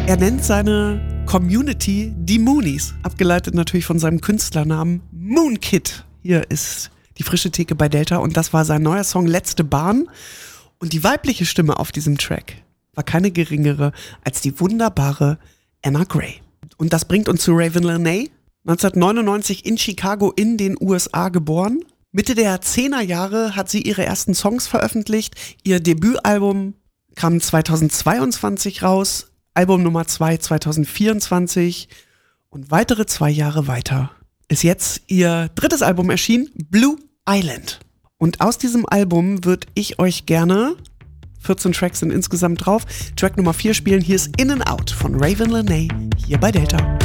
Er nennt seine Community die Moonies, abgeleitet natürlich von seinem Künstlernamen Moonkid. Hier ist die frische Theke bei Delta und das war sein neuer Song Letzte Bahn. Und die weibliche Stimme auf diesem Track war keine geringere als die wunderbare Anna Gray. Und das bringt uns zu Raven Lenae, 1999 in Chicago in den USA geboren. Mitte der 10er Jahre hat sie ihre ersten Songs veröffentlicht. Ihr Debütalbum kam 2022 raus, Album Nummer 2 2024 und weitere 2 Jahre weiter ist jetzt ihr drittes Album erschienen, Blue Island. Und aus diesem Album würde ich euch gerne, 14 Tracks sind insgesamt drauf, Track Nummer 4 spielen. Hier ist In and Out von Raven Lenae hier bei Delta.